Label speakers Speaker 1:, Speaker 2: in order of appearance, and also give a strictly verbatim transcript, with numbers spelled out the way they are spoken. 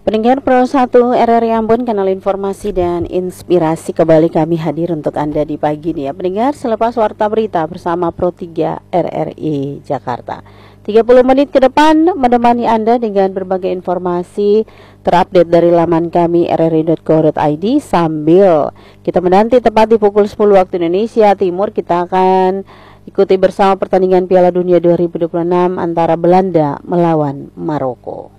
Speaker 1: Pendengar Pro satu R R I Ambon, kanal informasi dan inspirasi, kembali kami hadir untuk Anda di pagi ini ya. Pendengar, selepas warta berita bersama Pro tiga R R I Jakarta. tiga puluh menit ke depan menemani Anda dengan berbagai informasi terupdate dari laman kami r r i dot co dot i d, sambil kita menanti tepat di pukul sepuluh waktu Indonesia Timur kita akan ikuti bersama pertandingan Piala Dunia dua ribu dua puluh enam antara Belanda melawan Maroko.